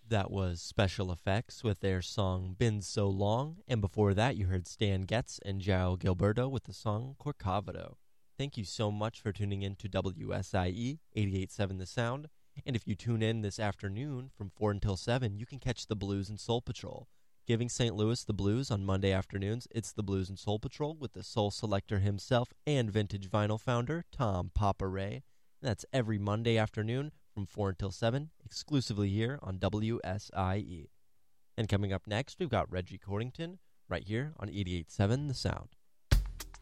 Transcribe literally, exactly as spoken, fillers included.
That was Special Effects with their song Been So Long, and before that you heard Stan Getz and João Gilberto with the song Corcovado. Thank you so much for tuning in to W S I E eighty-eight point seven The Sound, and if you tune in this afternoon from four until seven, you can catch the Blues and Soul Patrol. Giving Saint Louis the blues on Monday afternoons, it's the Blues and Soul Patrol with the soul selector himself and vintage vinyl founder, Tom Papa Ray. That's every Monday afternoon from four until seven, exclusively here on W S I E. And coming up next, we've got Reggie Cordington right here on eighty-eight point seven The Sound.